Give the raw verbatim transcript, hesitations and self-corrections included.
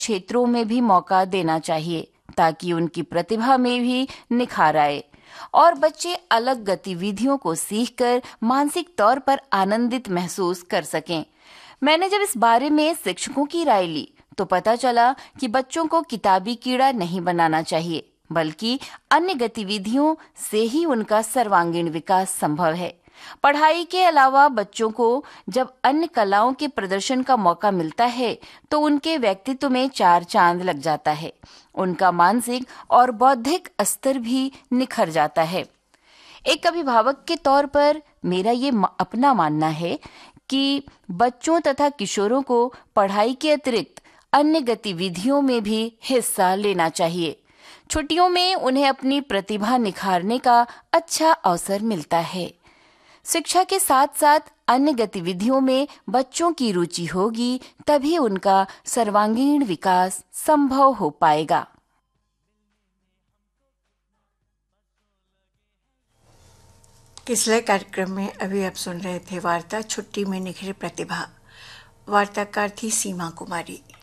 क्षेत्रों में भी मौका देना चाहिए ताकि उनकी प्रतिभा में भी निखार आए और बच्चे अलग गतिविधियों को सीखकर मानसिक तौर पर आनंदित महसूस कर सकें। मैंने जब इस बारे में शिक्षकों की राय ली तो पता चला कि बच्चों को किताबी कीड़ा नहीं बनाना चाहिए, बल्कि अन्य गतिविधियों से ही उनका सर्वांगीण विकास संभव है। पढ़ाई के अलावा बच्चों को जब अन्य कलाओं के प्रदर्शन का मौका मिलता है तो उनके व्यक्तित्व में चार चांद लग जाता है। उनका मानसिक और बौद्धिक स्तर भी निखर जाता है। एक अभिभावक के तौर पर मेरा ये अपना मानना है कि बच्चों तथा किशोरों को पढ़ाई के अतिरिक्त अन्य गतिविधियों में भी हिस्सा लेना चाहिए। छुट्टियों में उन्हें अपनी प्रतिभा निखारने का अच्छा अवसर मिलता है। शिक्षा के साथ साथ अन्य गतिविधियों में बच्चों की रुचि होगी, तभी उनका सर्वांगीण विकास संभव हो पाएगा। किसलय कार्यक्रम में अभी आप सुन रहे थे वार्ता छुट्टी में निखरे प्रतिभा। वार्ताकार थी सीमा कुमारी।